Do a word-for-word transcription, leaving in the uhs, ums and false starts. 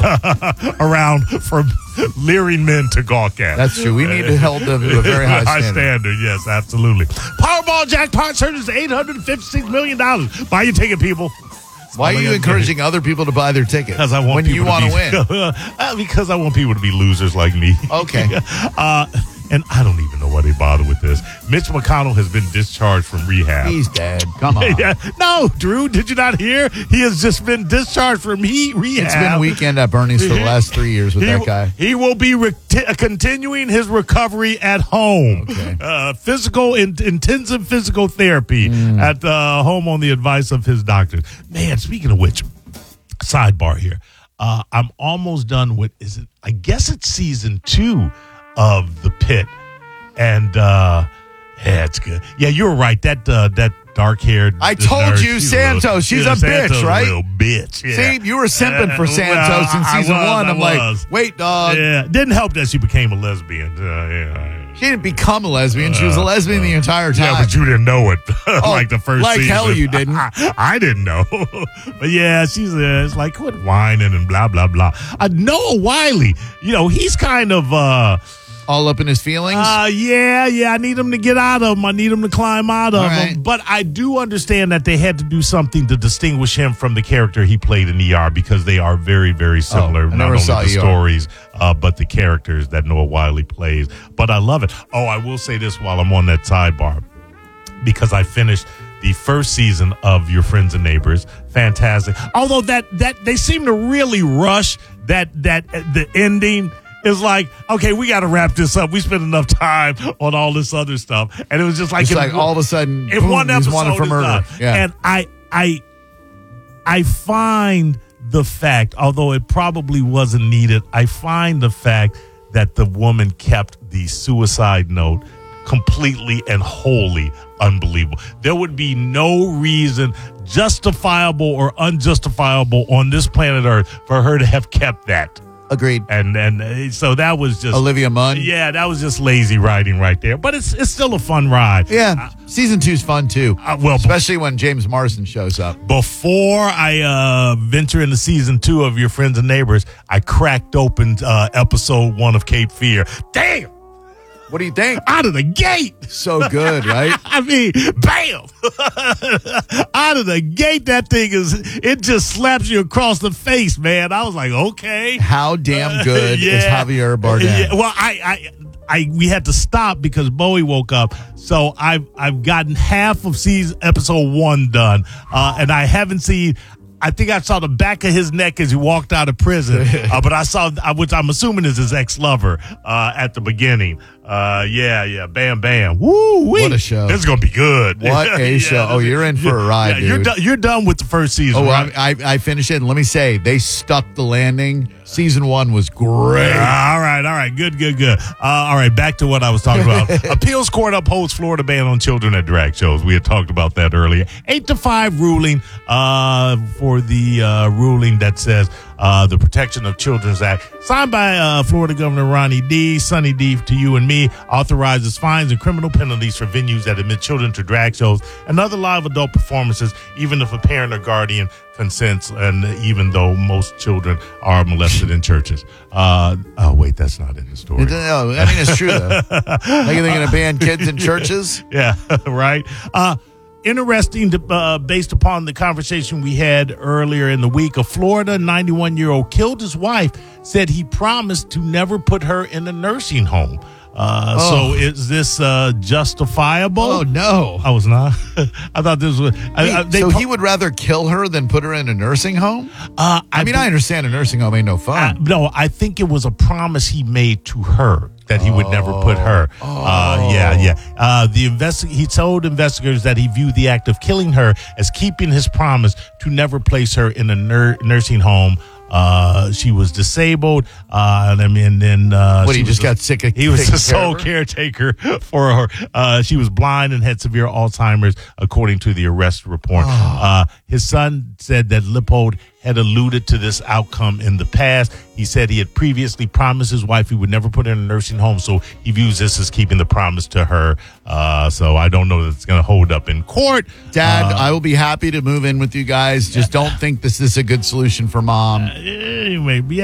around for leering men to gawk at. That's true. We need to hold them to a very high high standard. standard. Yes, absolutely. Powerball jackpot surges to eight hundred fifty-six million dollars. Buy your ticket, people. Why are you encouraging other people to buy their tickets? Because I want when people you want to win. uh, because I want people to be losers like me. Okay. uh, and I don't even know why they bother with this. Mitch McConnell has been discharged from rehab. He's dead. Come on. Yeah. No, Drew, did you not hear? He has just been discharged from he- rehab. It's been weekend at Bernie's for the last three years with he, that guy. He will be re- t- continuing his recovery at home. Okay. Uh, physical, in- intensive physical therapy mm. at uh, home on the advice of his doctors. Man, speaking of which, sidebar here. Uh, I'm almost done with, is it, I guess it's season two of The Pit. And, uh, yeah, it's good. Yeah, you were right. That, uh, that dark haired. I told nerd, you, Santos. Little, she's yeah, a Santos bitch, right? A little bitch. Yeah. See, you were simping for Uh, Santos well, in season I was, one. I I'm was. like, wait, dog. Yeah, didn't help that she became a lesbian. Uh, yeah. She didn't become a lesbian. She was a lesbian uh, the entire time. Yeah, but you didn't know it. like the first like season. hell you didn't. I, I didn't know. But yeah, she's uh, it's like, quit whining and blah, blah, blah. Uh, Noah Wiley, you know, he's kind of... Uh, all up in his feelings? Uh, yeah, yeah. I need him to get out of them. I need him to climb out of All them. right. But I do understand that they had to do something to distinguish him from the character he played in E R because they are very, very similar. Oh, I not never only saw the E R. stories, uh, but the characters that Noah Wiley plays. But I love it. Oh, I will say this while I'm on that sidebar, because I finished the first season of Your Friends and Neighbors. Fantastic. Although that that they seem to really rush that that uh, the ending. It's like, okay, we got to wrap this up. We spent enough time on all this other stuff, and it was just like, it's in like one, all of a sudden, in boom, one he's episode wanted for is murder. done. Yeah. And I, I, I find the fact, although it probably wasn't needed, I find the fact that the woman kept the suicide note completely and wholly unbelievable. There would be no reason, justifiable or unjustifiable, on this planet Earth for her to have kept that. Agreed. And and uh, so that was just Olivia Munn. Yeah, that was just lazy writing right there. But it's it's still a fun ride. Yeah, uh, season two's fun too. Uh, well, especially when James Marsden shows up. Before I uh, venture into season two of Your Friends and Neighbors, I cracked open uh, episode one of Cape Fear. Damn. What do you think? Out of the gate. So good, right? I mean, bam. Out of the gate, that thing is, it just slaps you across the face, man. I was like, okay. How damn good uh, yeah. is Javier Bardem? Yeah. Well, I, I, I, we had to stop because Bowie woke up. So I've, I've gotten half of season episode one done. Uh, and I haven't seen, I think I saw the back of his neck as he walked out of prison, uh, but I saw, which I'm assuming is his ex-lover, uh, at the beginning. Uh, yeah, yeah, bam, bam. Woo, what a show! This is gonna be good. What a yeah, show! Oh, you're in for a ride, yeah, dude. You're done. You're done with the first season. Oh, right? I, I I finished it, and let me say, they stuck the landing. Season one was great. Uh, all right, all right, good, good, good. Uh, all right, back to what I was talking about. Appeals court upholds Florida ban on children at drag shows. We had talked about that earlier. Eight to five ruling uh, for the uh, ruling that says uh, the Protection of Children's Act, signed by uh, Florida Governor Ronnie D. Sunny D. to you and me, authorizes fines and criminal penalties for venues that admit children to drag shows and other live adult performances, even if a parent or guardian consents, and even though most children are molested in churches. Uh, oh, wait, that's not in the story. No, I mean, it's true, though. Like, are they going to ban kids in churches? Yeah, right. Uh, interesting, to, uh, based upon the conversation we had earlier in the week, a Florida ninety-one-year-old killed his wife, said he promised to never put her in a nursing home. Uh, oh. So is this uh, justifiable? Oh, no. I was not. I thought this was. Wait, I, I, they so po- he would rather kill her than put her in a nursing home? Uh, I, I mean, I understand a nursing home ain't no fun. I, no, I think it was a promise he made to her that he would never put her. Oh. Uh, yeah, yeah. Uh, the investi- He told investigators that he viewed the act of killing her as keeping his promise to never place her in a nur- nursing home. Uh, she was disabled. Uh, I mean, then uh, what? she He just was got a, sick of He was taking the care sole of her? caretaker for her. Uh, she was blind and had severe Alzheimer's, according to the arrest report. Oh. Uh, his son said that Lippold had alluded to this outcome in the past. He said he had previously promised his wife he would never put her in a nursing home, so he views this as keeping the promise to her. Uh, so I don't know that it's going to hold up in court. Dad, uh, I will be happy to move in with you guys. Just don't think this is a good solution for mom. Anyway, yeah.